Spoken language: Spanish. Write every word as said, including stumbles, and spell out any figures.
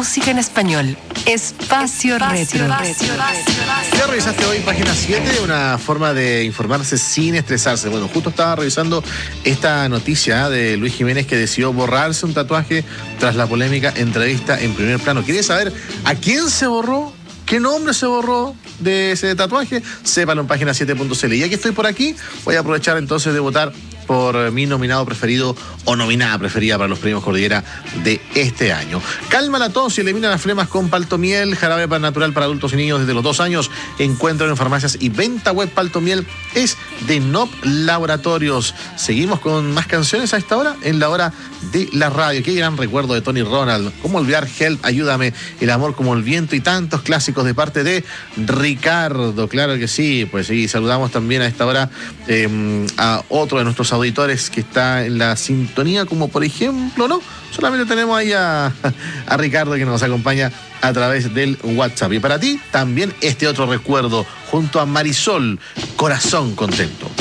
música en español. Espacio, Espacio Retro. Retro. ¿Ya revisaste hoy página siete? Una forma de informarse sin estresarse. Bueno, justo estaba revisando esta noticia de Luis Jiménez, que decidió borrarse un tatuaje tras la polémica entrevista en Primer Plano. ¿Quieres saber a quién se borró? ¿Qué nombre se borró de ese tatuaje? Sépalo en página siete punto c l. Y ya que estoy por aquí, voy a aprovechar entonces de votar por mi nominado preferido o nominada preferida para los premios Cordillera de este año. Calma la tos y elimina las flemas con Paltomiel, jarabe para natural para adultos y niños desde los dos años. Encuentro en farmacias y venta web. Paltomiel es de N O P Laboratorios. Seguimos con más canciones a esta hora, en la hora de la radio. Qué gran recuerdo de Tony Ronald. ¿Cómo olvidar Help? Ayúdame, El amor como el viento y tantos clásicos de parte de Ricardo? Claro que sí. Pues sí, saludamos también a esta hora eh, a otro de nuestros auditores que está en la sintonía, como por ejemplo, no, solamente tenemos ahí a, a Ricardo, que nos acompaña a través del WhatsApp. Y para ti también este otro recuerdo junto a Marisol, Corazón Contento.